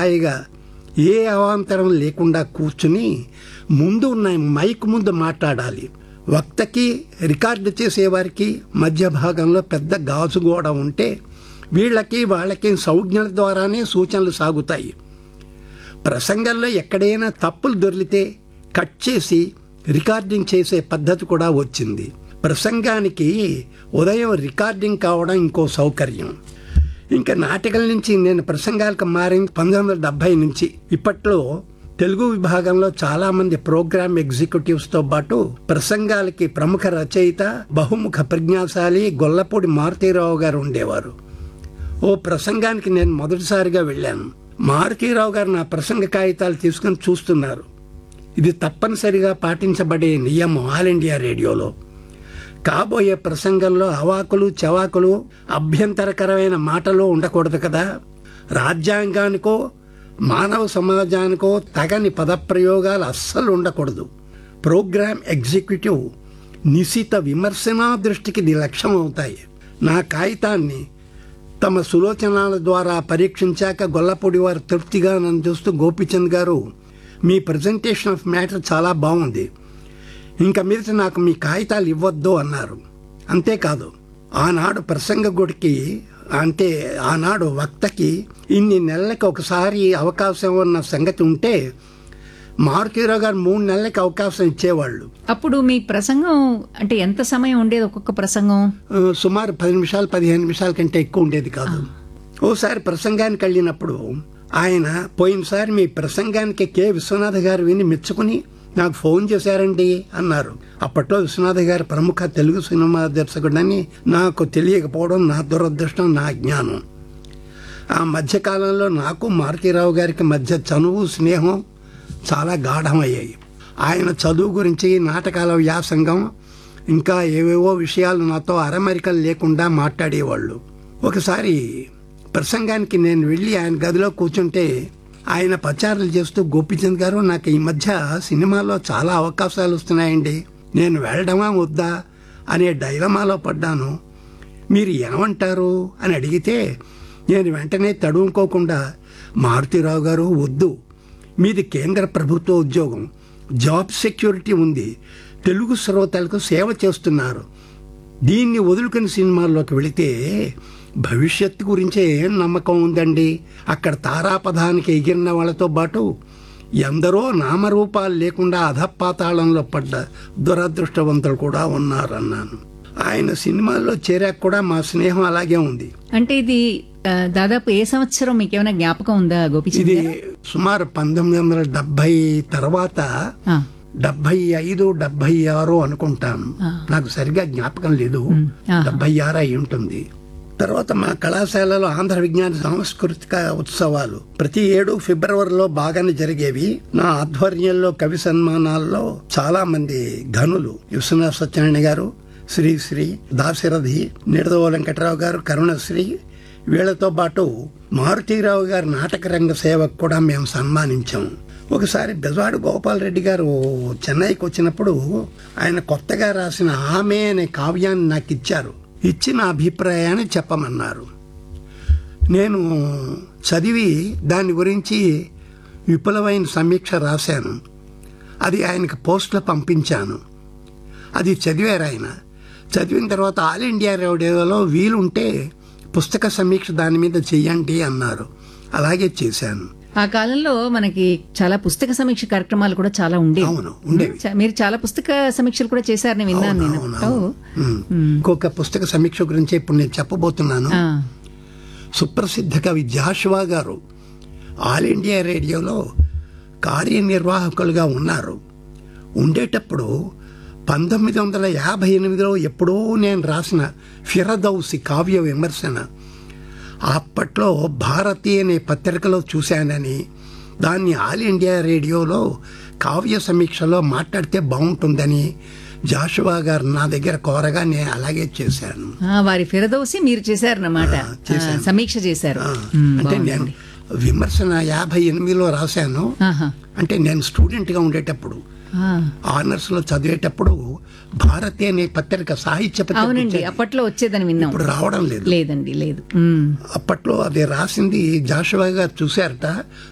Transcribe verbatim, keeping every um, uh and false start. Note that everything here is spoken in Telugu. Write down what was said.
హాయిగా ఏ అవాంతరం లేకుండా కూర్చుని ముందు ఉన్న మైక్ ముందు మాట్లాడాలి. వక్తకి రికార్డు చేసేవారికి మధ్య భాగంలో పెద్ద గాజు గోడ ఉంటే వీళ్ళకి వాళ్ళకి సంజ్ఞల ద్వారానే సూచనలు సాగుతాయి. ప్రసంగంలో ఎక్కడైనా తప్పులు దొర్లితే కట్ చేసి రికార్డింగ్ చేసే పద్ధతి కూడా వచ్చింది. ప్రసంగానికి ఉదయం రికార్డింగ్ కావడం ఇంకో సౌకర్యం. ఇంకా నాటకం నుంచి నేను ప్రసంగాలకు మారింది పంతొమ్మిది వందల డెబ్బై నుంచి. ఇప్పట్లో తెలుగు విభాగంలో చాలా మంది ప్రోగ్రామ్ ఎగ్జిక్యూటివ్స్తో పాటు ప్రసంగాలకి ప్రముఖ రచయిత, బహుముఖ ప్రజ్ఞాశాలి గొల్లపూడి మారుతీరావు గారు ఉండేవారు. ఓ ప్రసంగానికి నేను మొదటిసారిగా వెళ్ళాను. మారుతీరావు గారు నా ప్రసంగ కాగితాలు తీసుకుని చూస్తున్నారు. ఇది తప్పనిసరిగా పాటించబడే నియమం ఆల్ ఇండియా రేడియోలో. కాబోయే ప్రసంగంలో అవాకులు చవాకులు అభ్యంతరకరమైన మాటలు ఉండకూడదు కదా. రాజ్యాంగానికో మానవ సమాజానికో తగని పదప్రయోగాలు అస్సలు ఉండకూడదు. ప్రోగ్రామ్ ఎగ్జిక్యూటివ్ నిశిత విమర్శనా దృష్టికి ఇది లక్ష్యం అవుతాయి. నా కాగితాన్ని తమ సులోచనాల ద్వారా పరీక్షించాక గొల్లపూడి వారు తృప్తిగా నన్ను చూస్తూ, గోపీచంద్ గారు, మీ ప్రజెంటేషన్ ఆఫ్ మ్యాటర్ చాలా బాగుంది, ఇంకా మీదట నాకు మీ కాగితాలు ఇవ్వద్దు అన్నారు. అంతేకాదు, ఆనాడు ప్రసంగకుడికి అంటే ఆనాడు వక్తకి ఇన్ని నెలలకు ఒకసారి అవకాశం ఉన్న సంగతి ఉంటే మారుతీరావు గారు మూడు నెలలకి అవకాశం ఇచ్చేవాళ్ళు. అప్పుడు మీ ప్రసంగం అంటే ఎంత సమయం ఉండేది? ఒక్కొక్క ప్రసంగం సుమారు పది నిమిషాలు పదిహేను నిమిషాల కంటే ఎక్కువ ఉండేది కాదు. ఓసారి ప్రసంగానికి వెళ్ళినప్పుడు ఆయన, పోయినసారి మీ ప్రసంగానికి కె విశ్వనాథ్ గారు విని మెచ్చుకుని నాకు ఫోన్ చేశారండి అన్నారు. అప్పట్లో విశ్వనాథ్ గారు ప్రముఖ తెలుగు సినిమా దర్శకుడని నాకు తెలియకపోవడం నా దురదృష్టం, నా జ్ఞానం. ఆ మధ్యకాలంలో నాకు మారుతీరావు గారికి మధ్య చనువు స్నేహం చాలా గాఢమయ్యాయి. ఆయన చదువు గురించి, నాటకాల వ్యాసంగం, ఇంకా ఏవేవో విషయాలు నాతో అరమరికలు లేకుండా మాట్లాడేవాళ్ళు. ఒకసారి ప్రసంగానికి నేను వెళ్ళి ఆయన గదిలో కూర్చుంటే ఆయన ప్రచారాలు చేస్తూ, గోపీచంద్ గారు, నాకు ఈ మధ్య సినిమాలో చాలా అవకాశాలు వస్తున్నాయండి, నేను వెళ్ళడమా వద్దా అనే డైలమాలో పడ్డాను, మీరు ఏమంటారు అని అడిగితే నేను వెంటనే తడుముకోకుండా, మారుతీరావు గారు వద్దు, మీది కేంద్ర ప్రభుత్వ ఉద్యోగం, జాబ్ సెక్యూరిటీ ఉంది, తెలుగు శ్రోతలకు సేవ చేస్తున్నారు, దీన్ని వదులుకుని సినిమాల్లోకి వెళితే భవిష్యత్తు గురించే ఏం నమ్మకం ఉందండి, అక్కడ తారాపథానికి ఎగిరిన వాళ్ళతో పాటు ఎందరో నామరూపాలు లేకుండా అధపాతాళంలో పడ్డ దురదృష్టవంతులు కూడా ఉన్నారన్నాను. ఆయన సినిమాల్లో చేరాక కూడా మా స్నేహం అలాగే ఉంది. అంటే ఇది దాదాపు ఏ సంవత్సరం మీకు ఏమైనా జ్ఞాపకం ఉందా గోపీచంద్? ఇది సుమారు పంతొమ్మిది వందల డెబ్బై తర్వాత డెబ్బై ఐదు డెబ్బై ఆరు అనుకుంటాను, నాకు సరిగా జ్ఞాపకం లేదు, డెబ్బై ఆరు అయి ఉంటుంది. తర్వాత మా కళాశాలలో ఆంధ్ర విజ్ఞాన సాంస్కృతిక ఉత్సవాలు ప్రతి ఏడు ఫిబ్రవరిలో బాగానే జరిగేవి. నా ఆధ్వర్యంలో కవి సన్మానాల్లో చాలా మంది ఘనులు, విశ్వనాథ సత్యనారాయణ గారు, శ్రీశ్రీ, దాశరథి, నిడదవ వెంకటరావు గారు, కరుణశ్రీ, వీళ్లతో పాటు మారుతీరావు గారి నాటక రంగ సేవకు కూడా మేము సన్మానించాం. ఒకసారి బెజవాడ గోపాలరెడ్డి గారు చెన్నైకి వచ్చినప్పుడు ఆయన కొత్తగా రాసిన ఆమె అనే కావ్యాన్ని నాకు ఇచ్చారు. ఇచ్చి నా అభిప్రాయాన్ని చెప్పమన్నారు. నేను చదివి దాని గురించి విపులమైన సమీక్ష రాశాను. అది ఆయనకు పోస్ట్లో పంపించాను. అది చదివారు ఆయన. చదివిన తర్వాత ఆల్ ఇండియా రేడియోలో వీలుంటే పుస్తక సమీక్ష దాని మీద చెయ్యండి అన్నారు. అలాగే చేశాను. ఆ కాలంలో మనకి చాలా పుస్తక సమీక్ష కార్యక్రమాలు కూడా చాలా ఉండేవి. అవును, ఉండేవి. మీరు చాలా పుస్తక సమీక్షలు కూడా చేశారని విన్నాను నేను. ఇంకొక పుస్తక సమీక్ష గురించి ఇప్పుడు నేను చెప్పబోతున్నాను. సుప్రసిద్ధ కవి జాషువా గారు ఆల్ ఇండియా రేడియోలో కార్యనిర్వాహకులుగా ఉన్నారు. ఉండేటప్పుడు పంతొమ్మిది వందల యాభై ఎనిమిదిలో ఎప్పుడో నేను రాసిన ఫిరదౌసి కావ్య విమర్శన అప్పట్లో భారతి అనే పత్రికలో చూశానని, దాన్ని ఆల్ ఇండియా రేడియోలో కావ్య సమీక్షలో మాట్లాడితే బాగుంటుందని జాషువా గారు నా దగ్గర కోరగా నేను అలాగే చేశాను. వారి ఫిరదౌసి మీరు చేశారన్నమాట, సమీక్ష చేశారు. అంటే నేను విమర్శన యాభై ఎనిమిదిలో రాశాను. అంటే నేను స్టూడెంట్గా ఉండేటప్పుడు, ఆనర్స్ లో చదివేటప్పుడు భారతి అనే పత్రిక సాహిత్య పత్రిక అప్పట్లో వచ్చేదని విన్నాం. ఇప్పుడు రావడం లేదు. లేదండి, లేదు. అప్పట్లో అది రాసింది జాషువా గారు చూశారట.